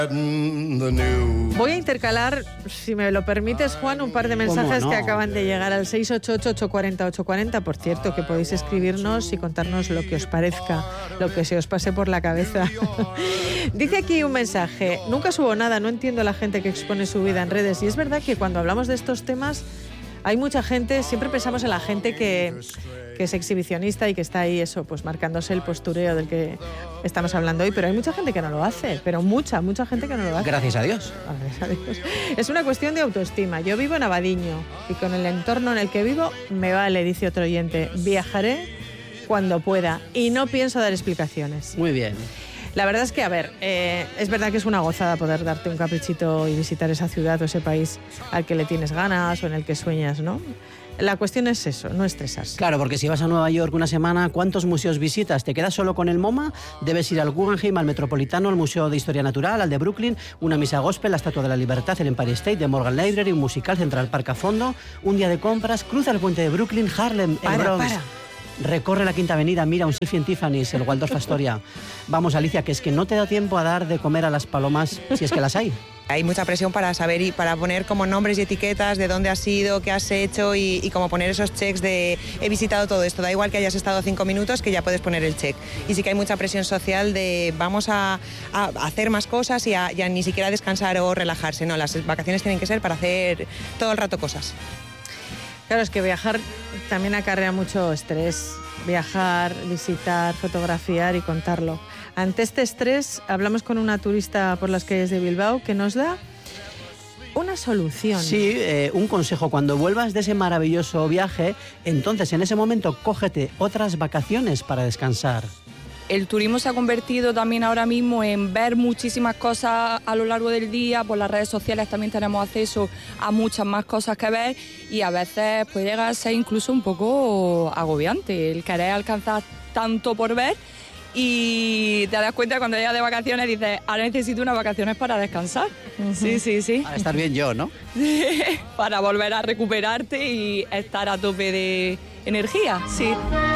Voy a intercalar, si me lo permites, Juan, un par de mensajes que acaban de llegar al 688-840-840. Por cierto, que podéis escribirnos y contarnos lo que os parezca, lo que se os pase por la cabeza. Dice aquí un mensaje: nunca subo nada, no entiendo a la gente que expone su vida en redes. Y es verdad que cuando hablamos de estos temas hay mucha gente, siempre pensamos en la gente que es exhibicionista y que está ahí pues marcándose el postureo del que estamos hablando hoy, pero hay mucha gente que no lo hace, pero mucha gente que no lo hace. Gracias a Dios. Gracias a Dios. Es una cuestión de autoestima. Yo vivo en Abadiño y con el entorno en el que vivo me vale, dice otro oyente. Viajaré cuando pueda y no pienso dar explicaciones. Muy bien. La verdad es que, es verdad que es una gozada poder darte un caprichito y visitar esa ciudad o ese país al que le tienes ganas o en el que sueñas, ¿no? La cuestión es eso, no estresarse. Claro, porque si vas a Nueva York una semana, ¿cuántos museos visitas? ¿Te quedas solo con el MoMA? Debes ir al Guggenheim, al Metropolitano, al Museo de Historia Natural, al de Brooklyn, una misa gospel, la Estatua de la Libertad, el Empire State, The Morgan Library, un musical, Central Park a fondo, un día de compras, cruza el puente de Brooklyn, Harlem, el Bronx. Recorre la Quinta Avenida, mira un selfie en Tiffany's, el Waldorf Astoria. Vamos, Alicia, que es que no te da tiempo a dar de comer a las palomas, si es que las hay. Hay mucha presión para saber y para poner como nombres y etiquetas de dónde has ido, qué has hecho y como poner esos checks de he visitado todo esto. Da igual que hayas estado 5 minutos que ya puedes poner el check. Y sí que hay mucha presión social de vamos a hacer más cosas y a ni siquiera descansar o relajarse. No, las vacaciones tienen que ser para hacer todo el rato cosas. Claro, es que viajar también acarrea mucho estrés. Viajar, visitar, fotografiar y contarlo. Ante este estrés, hablamos con una turista por las calles de Bilbao que nos da una solución. Sí, un consejo. Cuando vuelvas de ese maravilloso viaje, entonces en ese momento cógete otras vacaciones para descansar. El turismo se ha convertido también ahora mismo en ver muchísimas cosas a lo largo del día. Por las redes sociales también tenemos acceso a muchas más cosas que ver y a veces puede llegar a ser incluso un poco agobiante el querer alcanzar tanto por ver y te das cuenta cuando llegas de vacaciones dices, ahora necesito unas vacaciones para descansar. Sí. Para estar bien yo, ¿no? Para volver a recuperarte y estar a tope de energía, sí.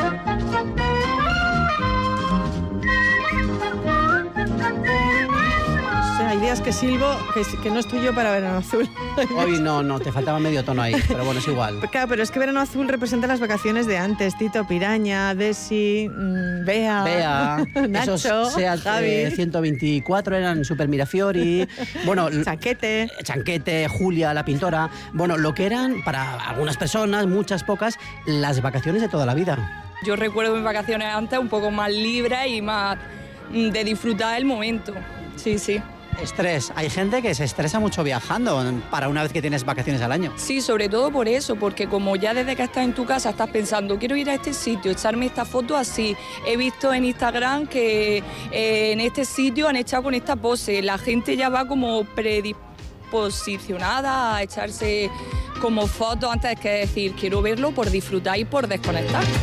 Hay días que silbo que no estoy yo para Verano Azul. Hoy no, te faltaba medio tono ahí, pero bueno, es igual. Claro, pero es que Verano Azul representa las vacaciones de antes. Tito Piraña, Desi, Bea, Nacho, esos Seat, Javi. 124 eran Super Mirafiori, bueno, Chanquete, Julia, la pintora, bueno, lo que eran para algunas personas, muchas pocas, las vacaciones de toda la vida. Yo recuerdo mis vacaciones antes un poco más libres y más de disfrutar el momento. Sí. Estrés. Hay gente que se estresa mucho viajando para una vez que tienes vacaciones al año. Sí, sobre todo por eso, porque como ya desde que estás en tu casa estás pensando, quiero ir a este sitio, echarme esta foto así. He visto en Instagram que en este sitio han echado con esta pose. La gente ya va como predisposicionada a echarse como fotos antes que decir, quiero verlo por disfrutar y por desconectar.